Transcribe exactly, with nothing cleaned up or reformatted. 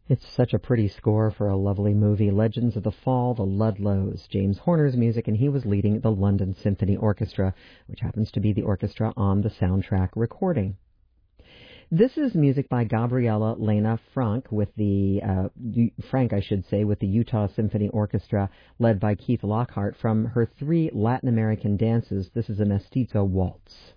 It's such a pretty score for a lovely movie. Legends of the Fall, the Ludlows. James Horner's music, and he was leading the London Symphony Orchestra, which happens to be the orchestra on the soundtrack recording. This is music by Gabriela Lena Frank with the uh, Frank, I should say, with the Utah Symphony Orchestra, led by Keith Lockhart, from her three Latin American dances. This is a mestizo waltz.